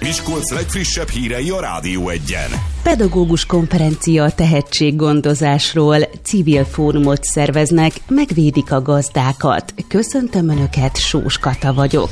Miskolc legfrissebb hírei a Rádió Egyen. Pedagógus konferencia a tehetséggondozásról, civil fórumot szerveznek, megvédik a gazdákat. Köszöntöm Önöket, Sós Kata vagyok.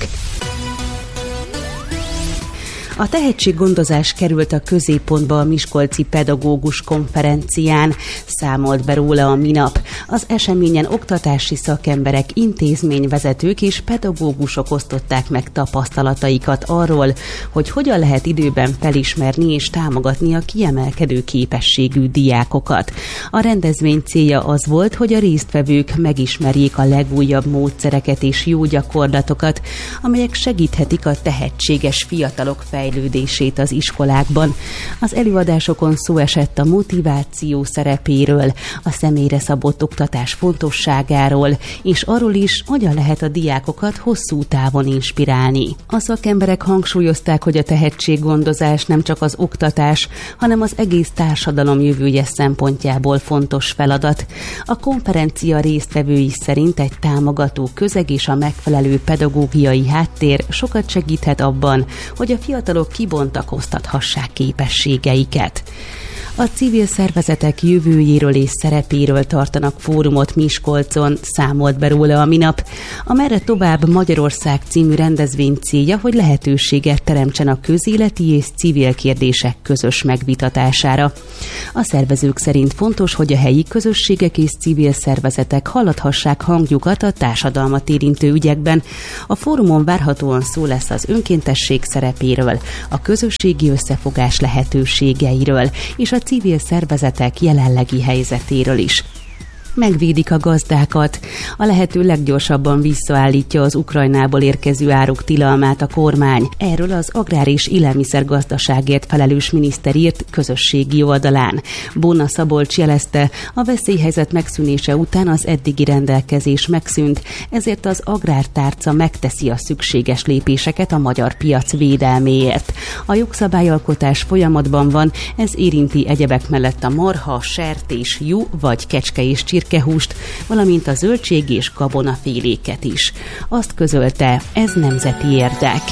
A tehetséggondozás került a középpontba a miskolci pedagógus konferencián, számolt be róla a Minap. Az eseményen oktatási szakemberek, intézményvezetők és pedagógusok osztották meg tapasztalataikat arról, hogy hogyan lehet időben felismerni és támogatni a kiemelkedő képességű diákokat. A rendezvény célja az volt, hogy a résztvevők megismerjék a legújabb módszereket és jó gyakorlatokat, amelyek segíthetik a tehetséges fiatalok fejlődését az iskolákban. Az előadásokon szó esett a motiváció szerepéről, a személyre szabott oktatás fontosságáról, és arról is, hogyan lehet a diákokat hosszú távon inspirálni. A szakemberek hangsúlyozták, hogy a tehetséggondozás nem csak az oktatás, hanem az egész társadalom jövője szempontjából fontos feladat. A konferencia résztvevői szerint egy támogató közeg és a megfelelő pedagógiai háttér sokat segíthet abban, hogy a fiatalok kibontakoztathassák képességeiket. A civil szervezetek jövőjéről és szerepéről tartanak fórumot Miskolcon, számolt be róla a Minap. A Merre tovább Magyarország című rendezvény célja, hogy lehetőséget teremtsen a közéleti és civil kérdések közös megvitatására. A szervezők szerint fontos, hogy a helyi közösségek és civil szervezetek hallathassák hangjukat a társadalmat érintő ügyekben. A fórumon várhatóan szó lesz az önkéntesség szerepéről, a közösségi összefogás lehetőségeiről és a civil szervezetek jelenlegi helyzetéről is. Megvédik a gazdákat. A lehető leggyorsabban visszaállítja az Ukrajnából érkező áruk tilalmát a kormány. Erről az Agrár- és Élelmiszergazdaságért felelős miniszter írt közösségi oldalán. Bóna Szabolcs jelezte, a veszélyhelyzet megszűnése után az eddigi rendelkezés megszűnt, ezért az agrártárca megteszi a szükséges lépéseket a magyar piac védelméért. A jogszabályalkotás folyamatban van, ez érinti egyebek mellett a marha, sertés, juh vagy kecske és csirkehúst, valamint a zöldség és gabonaféléket is. Azt közölte, ez nemzeti érdek.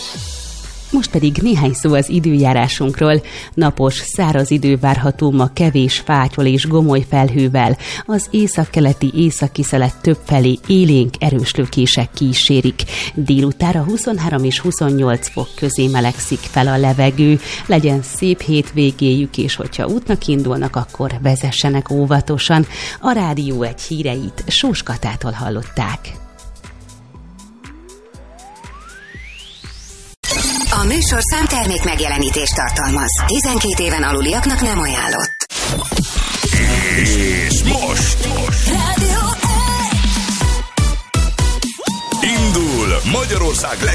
Most pedig néhány szó az időjárásunkról. Napos, száraz idő várható ma kevés fátyol és gomoly felhővel. Az északkeleti északi szelet többfelé élénk erős lökések kísérik. Délutánra 23 és 28 fok közé melegszik fel a levegő. Legyen szép hétvégéjük, és hogyha útnak indulnak, akkor vezessenek óvatosan. A Rádió Egy híreit Sós Katától hallották. A műsorszám termék megjelenítést tartalmaz. 12 éven aluliaknak nem ajánlott. És most Rádió indul Magyarország